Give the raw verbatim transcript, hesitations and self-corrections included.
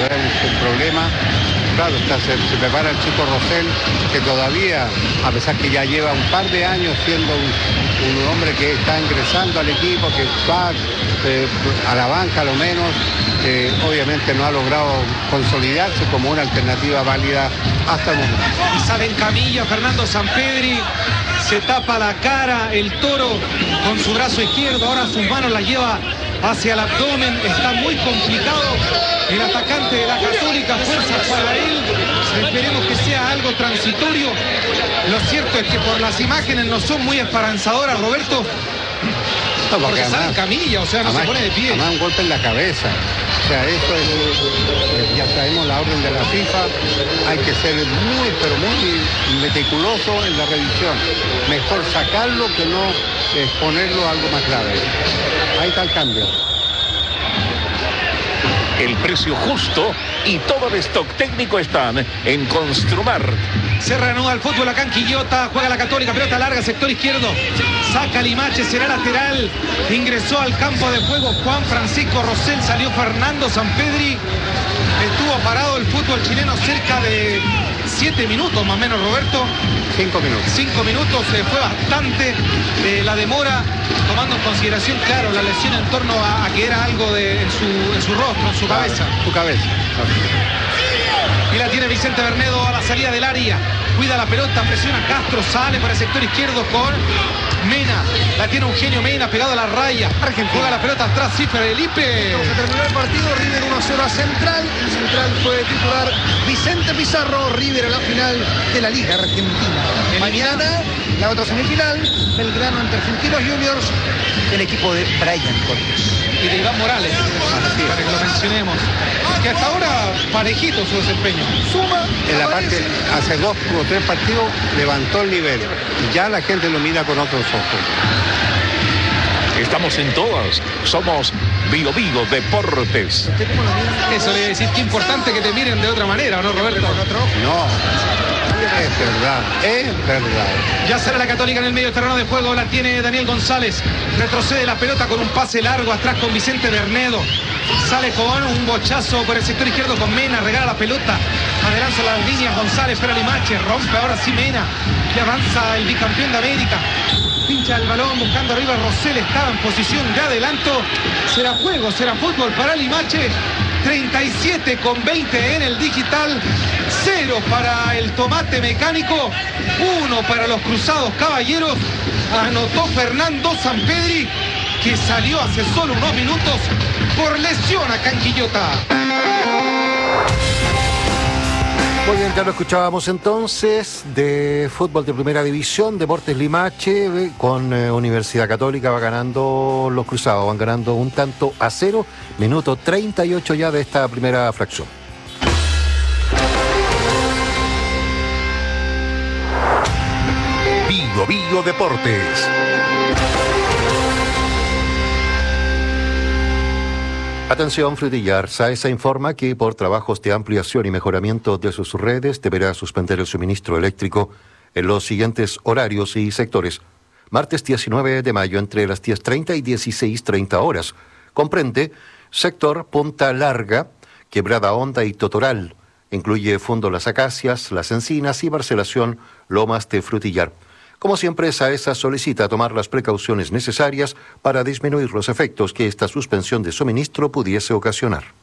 haber un problema. Claro, está, se, se prepara el chico Rosell, que todavía, a pesar que ya lleva un par de años siendo un, un hombre que está ingresando al equipo, que va eh, a la banca a lo menos, eh, obviamente no ha logrado consolidarse como una alternativa válida hasta el momento. Y sale en camilla Fernando Sampedri, se tapa la cara el Toro con su brazo izquierdo, ahora sus manos las lleva hacia el abdomen, está muy complicado el atacante de la Católica, fuerzas para él, esperemos que sea algo transitorio. Lo cierto es que por las imágenes no son muy esperanzadoras, Roberto, no, porque, porque además, sale en camilla, o sea, no además, se pone de pie. Además un golpe en la cabeza, o sea, eso es, eh, ya sabemos la orden de la FIFA, hay que ser muy, pero muy meticuloso en la revisión. Mejor sacarlo que no exponerlo a algo más grave. Ahí está el cambio. El precio justo y todo el stock técnico están en Construmar. Se reanuda el fútbol acá en Quillota, juega la Católica, pelota larga, sector izquierdo, saca Limache, será lateral, ingresó al campo de juego Juan Francisco Rosell, salió Fernando Sampedri, estuvo parado el fútbol chileno cerca de siete minutos más o menos, Roberto. Cinco minutos. Cinco minutos, se eh, fue bastante eh, la demora, tomando en consideración, claro, la lesión en torno a, a que era algo de, en, su, en su rostro, en su claro, cabeza. Su cabeza. Y la tiene Vicente Bernedo a la salida del área. Cuida la pelota, presiona Castro, sale para el sector izquierdo con Mena. La tiene Eugenio Mena pegado a la raya. Argentina. Juega la pelota atrás, Cifra de Lipe. Se terminó el partido, River uno a cero a Central. El Central fue titular Vicente Pizarro. River a la final de la Liga Argentina. Mañana, la otra semifinal, Belgrano ante Argentinos Juniors, el equipo de Brian Cortés. Y de Iván Morales, Así para que lo mencionemos. Que hasta ahora parejito su desempeño. Suma, En la aparece. parte, hace dos o tres partidos levantó el nivel. Ya la gente lo mira con otros ojos. Estamos en todas. Somos Vigo Vigo Deportes. Eso le iba a decir, qué importante que te miren de otra manera, ¿no, Roberto? No, es verdad, es verdad. Ya sale la Católica en el medio terreno de juego, la tiene Daniel González. Retrocede la pelota con un pase largo atrás con Vicente Bernedo. Sale con un bochazo por el sector izquierdo con Mena, regala la pelota. Adelanta las líneas González, espera Limache, rompe ahora sí Mena. Le avanza el bicampeón de América. Pincha el balón buscando arriba, Rosell estaba en posición de adelanto. Será juego, será fútbol para Limache. treinta y siete con veinte en el digital, cero para el Tomate Mecánico, uno para los Cruzados Caballeros. Anotó Fernando Sampedri, que salió hace solo unos minutos por lesión acá en Quillota. Muy bien, ya lo escuchábamos entonces de fútbol de primera división, Deportes Limache eh, con eh, Universidad Católica va ganando los Cruzados, van ganando un tanto a cero, minuto treinta y ocho ya de esta primera fracción. Vigo Vigo Deportes. Atención, Frutillar. SAESA informa que por trabajos de ampliación y mejoramiento de sus redes deberá suspender el suministro eléctrico en los siguientes horarios y sectores. Martes diecinueve de mayo entre las diez treinta y dieciséis treinta horas. Comprende sector Punta Larga, Quebrada Honda y Totoral. Incluye Fundo Las Acacias, Las Encinas y Barcelación Lomas de Frutillar. Como siempre, SAESA solicita tomar las precauciones necesarias para disminuir los efectos que esta suspensión de suministro pudiese ocasionar.